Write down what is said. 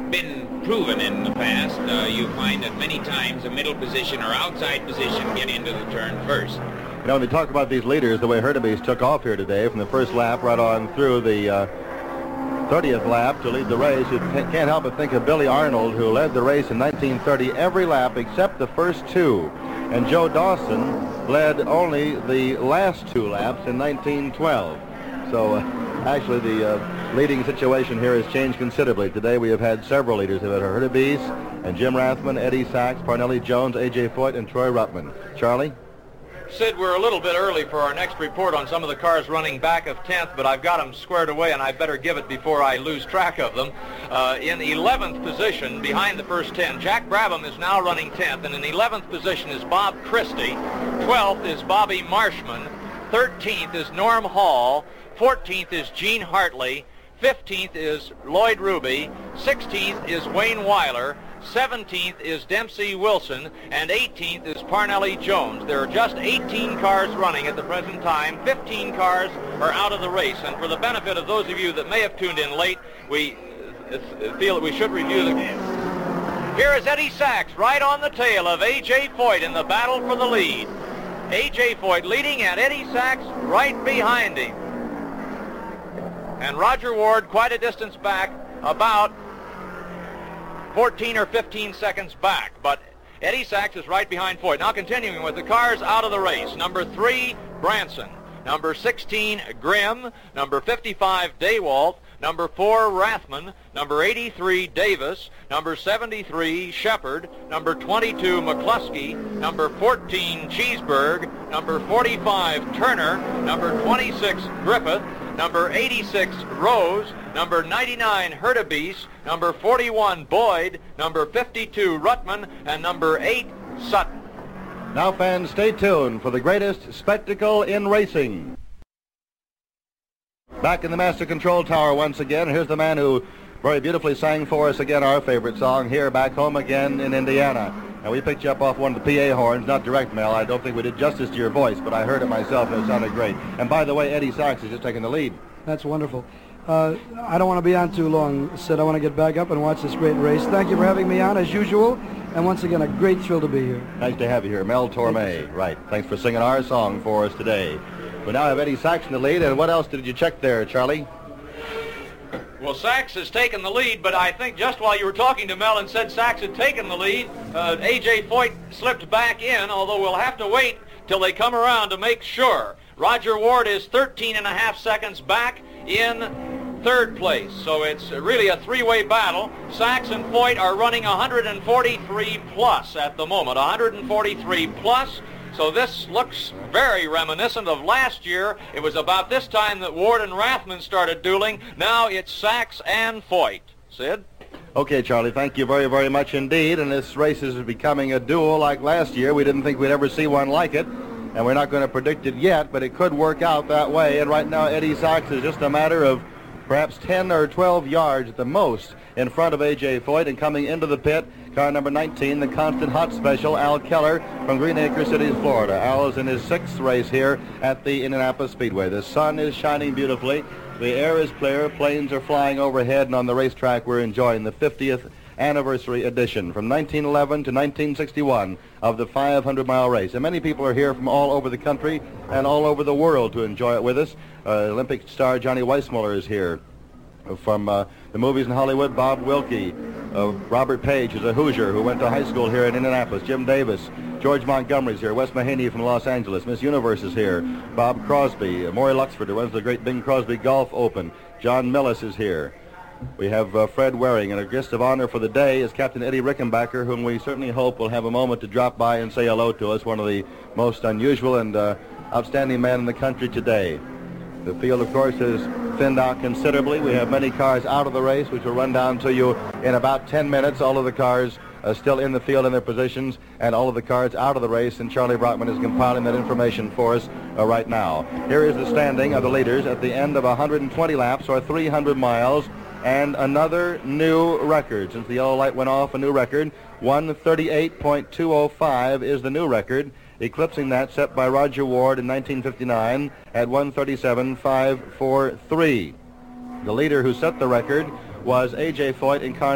been proven in the past. You find that many times a middle position or outside position get into the turn first. You know, when we talk about these leaders, the way Hurtubise took off here today from the first lap right on through the 30th lap to lead the race, you can't help but think of Billy Arnold, who led the race in 1930 every lap except the first two. And Joe Dawson led only the last two laps in 1912. So actually the leading situation here has changed considerably. Today we have had several leaders. We've had Hurtubise and Jim Rathman, Eddie Sachs, Parnelli Jones, A.J. Foyt, and Troy Ruttman. Charlie? Sid, we're a little bit early for our next report on some of the cars running back of 10th, but I've got them squared away, and I better give it before I lose track of them. In 11th position, behind the first 10, Jack Brabham is now running 10th, and in 11th position is Bob Christie. 12th is Bobby Marshman. 13th is Norm Hall. 14th is Gene Hartley. 15th is Lloyd Ruby. 16th is Wayne Weiler. 17th is Dempsey Wilson, and 18th is Parnelli Jones. There are just 18 cars running at the present time. 15 cars are out of the race, and for the benefit of those of you that may have tuned in late, we feel that we should review the game. Here is Eddie Sachs right on the tail of A.J. Foyt in the battle for the lead. A.J. Foyt leading, and Eddie Sachs right behind him. And Roger Ward quite a distance back, about 14 or 15 seconds back, but Eddie Sachs is right behind Foyt. Now continuing with the cars out of the race. Number 3, Branson. Number 16, Grimm. Number 55, Daywalt. Number 4, Rathman. Number 83, Davis. Number 73, Shepard. Number 22, McCluskey. Number 14, Cheeseburg. Number 45, Turner. Number 26, Griffith. Number 86, Rose. Number 99, Hurtubise. Number 41, Boyd. Number 52, Ruttman. And number 8, Sutton. Now, fans, stay tuned for the greatest spectacle in racing. Back in the Master Control Tower once again. Here's the man who very beautifully sang for us again our favorite song, Here Back Home Again in Indiana. And we picked you up off one of the PA horns, not direct, Mel. I don't think we did justice to your voice, but I heard it myself and it sounded great. And by the way, Eddie Sachs is just taking the lead. That's wonderful. I don't want to be on too long, Sid. I want to get back up and watch this great race. Thank you for having me on, as usual. And once again, a great thrill to be here. Nice to have you here. Mel Torme. Right. Thanks for singing our song for us today. We now have Eddie Sachs in the lead. And what else did you check there, Charlie? Well, Sachs has taken the lead, but I think just while you were talking to Mel and said Sachs had taken the lead, A.J. Foyt slipped back in, although we'll have to wait till they come around to make sure. Roger Ward is 13.5 seconds back in third place, so it's really a three-way battle. Sachs and Foyt are running 143 plus at the moment, 143 plus. So this looks very reminiscent of last year. It was about this time that Ward and Rathman started dueling. Now it's Sachs and Foyt. Sid? Okay, Charlie, thank you very, very much indeed. And this race is becoming a duel like last year. We didn't think we'd ever see one like it. And we're not going to predict it yet, but it could work out that way. And right now, Eddie Sachs is just a matter of perhaps 10 or 12 yards at the most in front of A.J. Foyt, and coming into the pit, car number 19, the constant hot special, Al Keller from Green Acre Cities, Florida. Al is in his 6th race here at the Indianapolis Speedway. The sun is shining beautifully. The air is clear. Planes are flying overhead, and on the racetrack we're enjoying the 50th anniversary edition from 1911 to 1961 of the 500-mile race. And many people are here from all over the country and all over the world to enjoy it with us. Olympic star Johnny Weissmuller is here. From the movies in Hollywood, Bob Wilkie. Robert Page is a Hoosier who went to high school here in Indianapolis. Jim Davis. George Montgomery's here. Wes Mahaney from Los Angeles. Miss Universe is here. Bob Crosby. Maury Luxford, who runs the great Bing Crosby Golf Open. John Millis is here. We have Fred Waring, and our guest of honor for the day is Captain Eddie Rickenbacker, whom we certainly hope will have a moment to drop by and say hello to us, one of the most unusual and outstanding men in the country today. The field, of course, has thinned out considerably. We have many cars out of the race, which will run down to you in about 10 minutes. All of the cars are still in the field in their positions, and all of the cars out of the race, and Charlie Brockman is compiling that information for us right now. Here is the standing of the leaders at the end of 120 laps, or 300 miles, and another new record. Since the yellow light went off, a new record. 138.205 is the new record, eclipsing that set by Roger Ward in 1959 at 137.543. The leader who set the record was A.J. Foyt in car